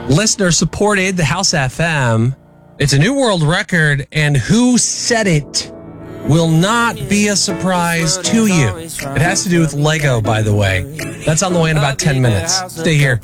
Listener supported the House FM. It's a new world record, and who said it will not be a surprise to you. It has to do with Lego, by the way. That's on the way in about 10 minutes. Stay here.